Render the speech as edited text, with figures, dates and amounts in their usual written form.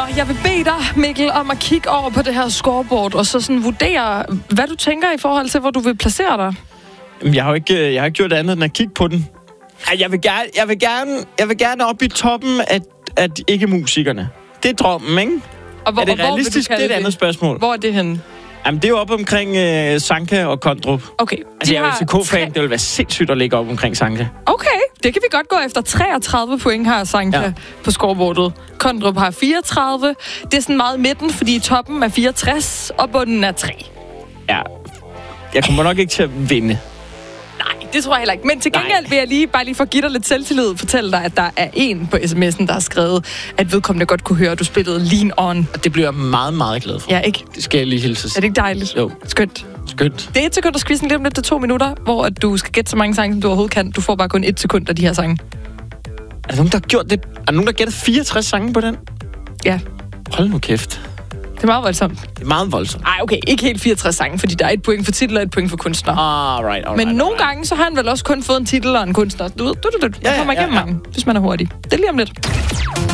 jeg vil bede dig, Mikkel, om at kigge over på det her scoreboard, og så sådan vurdere, hvad du tænker i forhold til, hvor du vil placere dig. Jamen, jeg har ikke gjort andet end at kigge på den. Jeg vil gerne op i toppen af ikke-musikerne. Det er drømmen, ikke? Og hvor, er det realistisk? Det er et andet spørgsmål. Hvor er det henne? Jamen, det er jo op omkring Sanka og Kondrup. Okay. Altså, jeg er FCK-fan. Det vil være sindssygt at ligge op omkring Sanka. Okay, det kan vi godt gå efter. 33 point har Sanka på scoreboardet. Kondrup har 34. Det er sådan meget midten, fordi toppen er 64, og bunden er 3. Ja. Jeg kommer nok ikke til at vinde. Nej, det tror jeg heller ikke. Men til gengæld vil jeg bare lige for at give dig lidt selvtillid fortælle dig, at der er en på sms'en, der har skrevet, at vedkommende godt kunne høre, at du spillede Lean On. Og det bliver jeg meget, meget glad for. Ja, ikke? Det skal jeg lige hilse. Er det ikke dejligt? Jo. Skønt. Det er 1 sekund, der skvisten lige om lidt til 2 minutter, hvor at du skal gætte så mange sange, som du overhovedet kan. Du får bare kun 1 sekund af de her sange. Er der nogen, der har gjort det? Er der nogen, der gætter 64 sange på den? Ja. Hold nu kæft. Det er meget voldsomt. Det er meget voldsomt. Ej, okay. Ikke helt 64 sange, fordi der er 1 point for titel og 1 point for kunstner. Alright. Men nogle gange, så har han vel også kun fået en titel og en kunstner. Du kommer igennem mange, hvis man er hurtig. Det er lige om lidt.